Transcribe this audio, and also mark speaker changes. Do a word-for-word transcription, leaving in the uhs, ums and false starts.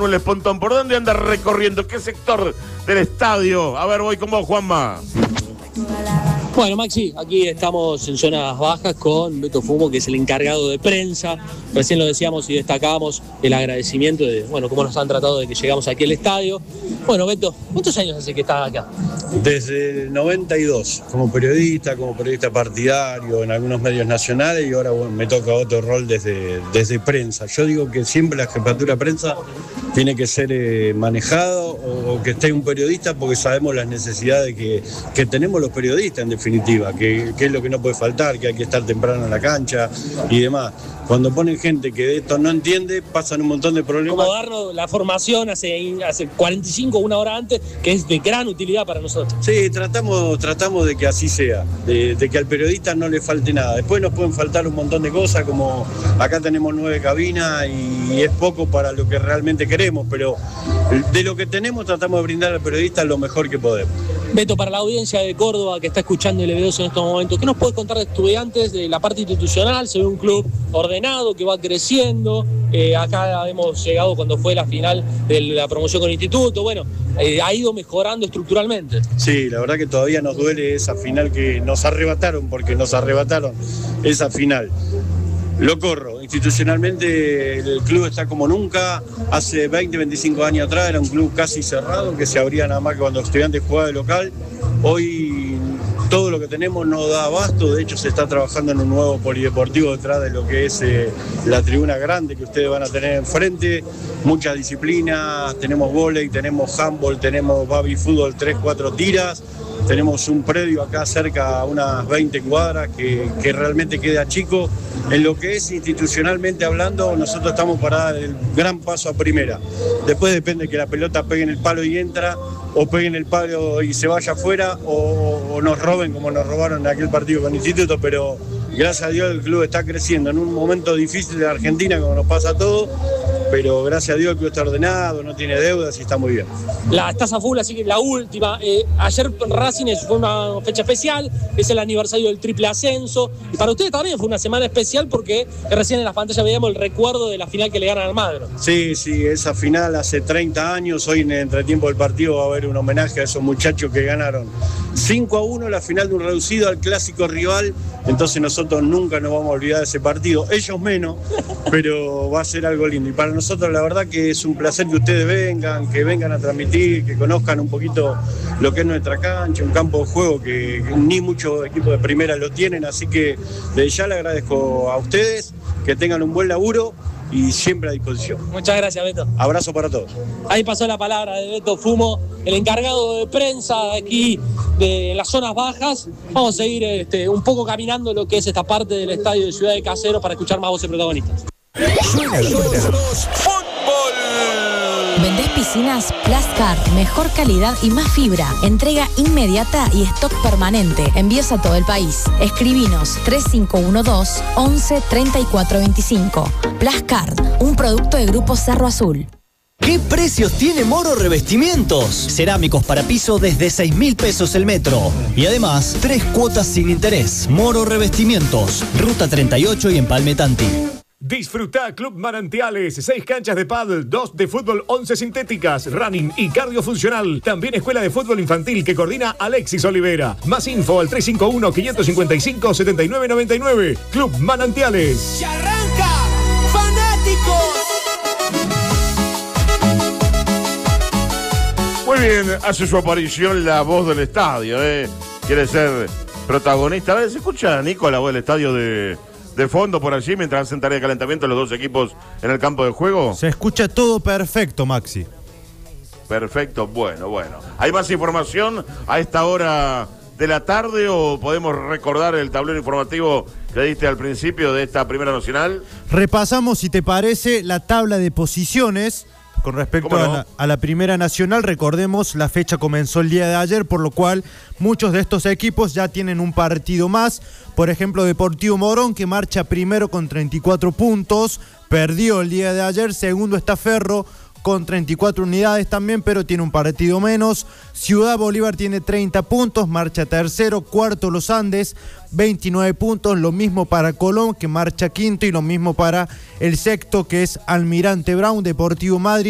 Speaker 1: El Espontón, ¿por dónde anda recorriendo? ¿Qué sector del estadio? A ver, voy con vos, Juanma.
Speaker 2: Bueno, Maxi, aquí estamos en zonas bajas con Beto Fumo, que es el encargado de prensa. Recién lo decíamos y destacábamos el agradecimiento de, bueno, cómo nos han tratado de que llegamos aquí al estadio. Bueno, Beto, ¿cuántos años hace que estás acá?
Speaker 3: Desde el noventa y dos, como periodista, como periodista partidario en algunos medios nacionales, y ahora bueno, me toca otro rol desde, desde prensa. Yo digo que siempre la jefatura de prensa tiene que ser eh, manejado o, o que esté un periodista, porque sabemos las necesidades que, que tenemos los periodistas en definitiva, que, que es lo que no puede faltar, que hay que estar temprano en la cancha y demás. Cuando ponen gente que de esto no entiende, pasan un montón de problemas.
Speaker 2: Como darnos la formación hace, hace cuarenta y cinco, una hora antes, que es de gran utilidad para nosotros.
Speaker 3: Sí, tratamos, tratamos de que así sea, de, de que al periodista no le falte nada. Después nos pueden faltar un montón de cosas, como acá tenemos nueve cabinas y es poco para lo que realmente queremos, pero de lo que tenemos tratamos de brindar al periodista lo mejor que podemos.
Speaker 2: Beto, para la audiencia de Córdoba que está escuchando L B dos en estos momentos, ¿qué nos puedes contar de Estudiantes, de la parte institucional? Se ve un club ordenado, que va creciendo. Eh, acá hemos llegado cuando fue la final de la promoción con Instituto. Bueno, eh, ha ido mejorando estructuralmente.
Speaker 3: Sí, la verdad que todavía nos duele esa final que nos arrebataron, porque nos arrebataron esa final. Lo corro, institucionalmente el club está como nunca. Hace veinte, veinticinco años atrás era un club casi cerrado, que se abría nada más que cuando Estudiantes jugaba de local. Hoy todo lo que tenemos no da abasto, de hecho se está trabajando en un nuevo polideportivo detrás de lo que es eh, la tribuna grande que ustedes van a tener enfrente. Muchas disciplinas, tenemos vóley, tenemos handball, tenemos baby fútbol, tres, cuatro tiras. Tenemos un predio acá cerca a unas veinte cuadras que, que realmente queda chico. En lo que es institucionalmente hablando, nosotros estamos para dar el gran paso a primera. Después depende que la pelota pegue en el palo y entra, o pegue en el palo y se vaya afuera, o, o nos roben como nos robaron en aquel partido con Instituto, pero gracias a Dios el club está creciendo en un momento difícil de Argentina, como nos pasa a todos, pero gracias a Dios el club está ordenado, no tiene deudas y está muy bien.
Speaker 2: La estás a full, así que la última. Eh, ayer Racing fue una fecha especial, es el aniversario del triple ascenso, y para ustedes también fue una semana especial porque recién en las pantallas veíamos el recuerdo de la final que le ganan al Almagro.
Speaker 3: Sí, sí, esa final hace treinta años, hoy en el entretiempo del partido va a haber un homenaje a esos muchachos que ganaron cinco a uno la final de un reducido al clásico rival, entonces nosotros nunca nos vamos a olvidar de ese partido, ellos menos, pero va a ser algo lindo. Y para nosotros la verdad que es un placer que ustedes vengan, que vengan a transmitir, que conozcan un poquito lo que es nuestra cancha, un campo de juego que ni muchos equipos de primera lo tienen, así que desde ya le agradezco a ustedes, que tengan un buen laburo y siempre a disposición.
Speaker 2: Muchas gracias, Beto.
Speaker 3: Abrazo para todos.
Speaker 2: Ahí pasó la palabra de Beto Fumo, el encargado de prensa aquí de las zonas bajas. Vamos a seguir este, un poco caminando lo que es esta parte del estadio de Ciudad de Caseros para escuchar más voces protagonistas.
Speaker 4: Suena, suena. ¡Fútbol!
Speaker 5: ¿Vendés piscinas? Plascar, mejor calidad y más fibra. Entrega inmediata y stock permanente. Envíos a todo el país. Escribinos tres cinco uno dos, once, treinta y cuatro veinticinco. Plascar, un producto de Grupo Cerro Azul.
Speaker 6: ¿Qué precios tiene Moro Revestimientos? Cerámicos para piso desde seis mil pesos el metro. Y además, tres cuotas sin interés. Moro Revestimientos, Ruta treinta y ocho y Empalme Tanti.
Speaker 7: Disfruta Club Manantiales, seis canchas de pádel, dos de fútbol, once sintéticas, running y cardio funcional. También escuela de fútbol infantil que coordina Alexis Olivera. Más info al tres cinco uno, cinco cinco cinco, siete nueve nueve nueve. Club Manantiales.
Speaker 4: ¡Se arranca! ¡Fanáticos!
Speaker 1: Muy bien, hace su aparición la voz del estadio, ¿eh? Quiere ser protagonista. A ver, ¿se escucha, Nico, la voz del estadio de... de fondo por allí mientras hacen tarea de calentamiento los dos equipos en el campo de juego?
Speaker 8: Se escucha todo perfecto, Maxi.
Speaker 1: Perfecto, bueno, bueno. ¿Hay más información a esta hora de la tarde o podemos recordar el tablero informativo que diste al principio de esta Primera Nacional?
Speaker 8: Repasamos, si te parece, la tabla de posiciones con respecto no? a, la, a la Primera Nacional. Recordemos, la fecha comenzó el día de ayer, por lo cual muchos de estos equipos ya tienen un partido más. Por ejemplo, Deportivo Morón, que marcha primero con treinta y cuatro puntos, perdió el día de ayer. Segundo está Ferro con treinta y cuatro unidades también, pero tiene un partido menos. Ciudad Bolívar tiene treinta puntos, marcha tercero. Cuarto Los Andes, veintinueve puntos, lo mismo para Colón, que marcha quinto, y lo mismo para el sexto, que es Almirante Brown. Deportivo Madrid